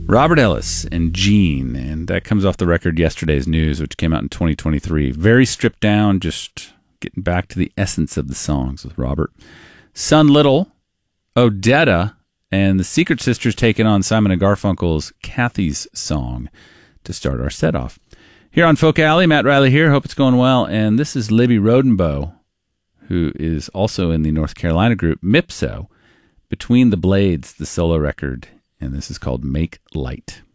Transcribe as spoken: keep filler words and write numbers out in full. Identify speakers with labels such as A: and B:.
A: Robert Ellis and Gene, and that comes off the record Yesterday's News, which came out in twenty twenty-three. Very stripped down, just getting back to the essence of the songs with Robert. Son Little, Odetta, and the Secret Sisters taking on Simon and Garfunkel's Kathy's Song to start our set off. Here on Folk Alley, Matt Riley here. Hope it's going well. And this is Libby Rodenbow, who is also in the North Carolina group Mipso, Between the Blades, the solo record. And this is called Make Light.